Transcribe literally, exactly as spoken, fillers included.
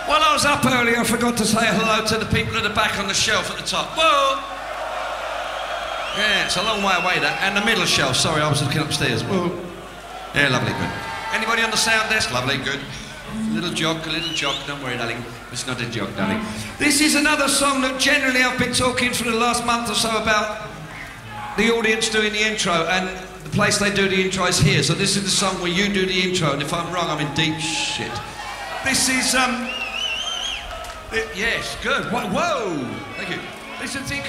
While I was up earlier, I forgot to say hello to the people at the back on the shelf at the top. Whoa! Yeah, it's a long way away, that. And the middle shelf, sorry, I was looking upstairs. Whoa. Yeah, lovely, good. Anybody on the sound desk? Lovely, good. A little jog, a little jog, don't worry, darling. It's not a jog, darling. This is another song that generally I've been talking for the last month or so about the audience doing the intro, and the place they do the intro is here. So this is the song where you do the intro, and if I'm wrong, I'm in deep shit. This is, um... It, yes, good. Whoa, whoa! Thank you. This is the